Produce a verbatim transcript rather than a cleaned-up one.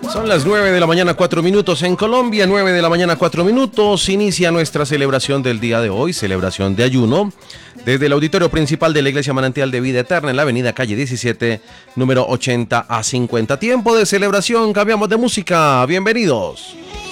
Son las nueve de la mañana, cuatro minutos en Colombia, nueve de la mañana, cuatro minutos. Inicia nuestra celebración del día de hoy, celebración de ayuno, desde el auditorio principal de la Iglesia Manantial de Vida Eterna en la avenida Calle diecisiete, número ochenta a cincuenta. Tiempo de celebración, cambiamos de música, bienvenidos.